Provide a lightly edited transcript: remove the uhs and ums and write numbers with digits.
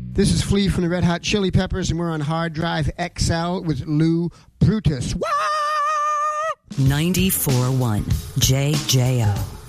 This is Flea from the Red Hot Chili Peppers, and we're on Hard Drive XL with Lou Brutus. 94.1 JJO.